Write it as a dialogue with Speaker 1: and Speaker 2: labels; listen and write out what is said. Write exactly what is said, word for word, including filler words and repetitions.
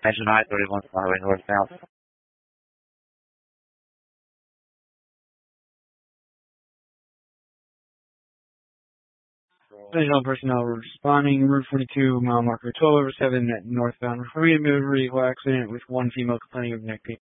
Speaker 1: Engine I thirty-one Highway northbound.
Speaker 2: Additional personnel responding. Route forty-two, mile marker twelve over seven, northbound. Reporting a motor vehicle accident with one female complaining of neck pain.